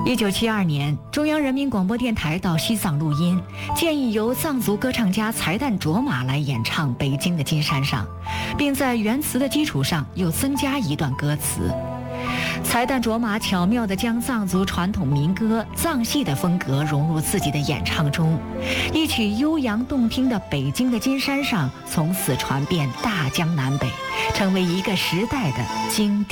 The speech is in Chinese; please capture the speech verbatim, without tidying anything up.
一九七二年，中央人民广播电台到西藏录音，建议由藏族歌唱家才旦卓玛来演唱《北京的金山上》，并在原词的基础上又增加一段歌词。才旦卓玛巧妙地将藏族传统民歌、藏戏的风格融入自己的演唱中，一曲悠扬动听的《北京的金山上》从此传遍大江南北，成为一个时代的经典。